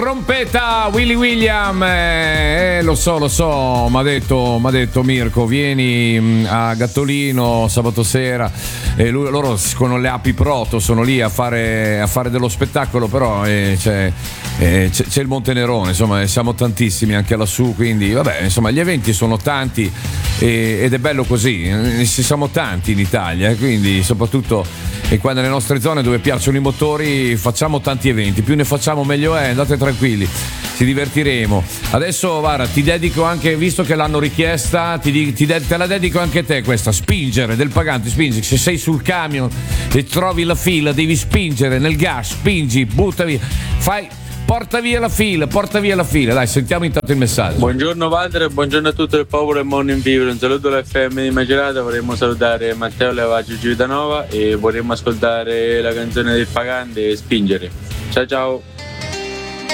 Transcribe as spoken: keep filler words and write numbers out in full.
Trompeta Willy William, eh, eh, lo so, lo so, mi ha detto, m'ha detto Mirko, vieni mh, a Gattolino sabato sera, e lui, loro con le api proto sono lì a fare, a fare dello spettacolo, però eh, c'è, eh, c'è, c'è il Monte Nerone, insomma, siamo tantissimi anche lassù, quindi vabbè, insomma, gli eventi sono tanti e, ed è bello così, eh, siamo tanti in Italia, eh, quindi soprattutto e qua nelle nostre zone dove piacciono i motori facciamo tanti eventi, più ne facciamo meglio è, andate tranquilli, ci divertiremo. Adesso guarda, ti dedico anche, visto che l'hanno richiesta, ti, di, ti de, te la dedico anche a te questa, spingere del pagante, spingi, se sei sul camion e trovi la fila devi spingere nel gas, spingi, butta via, fai, porta via la fila, porta via la fila, dai, sentiamo intanto il messaggio. Buongiorno Walter, buongiorno a tutto il popolo e Morning Fever, un saluto all'F M di Macerata, vorremmo salutare Matteo Levaggio Civitanova e vorremmo ascoltare la canzone del pagante Spingere. Ciao ciao.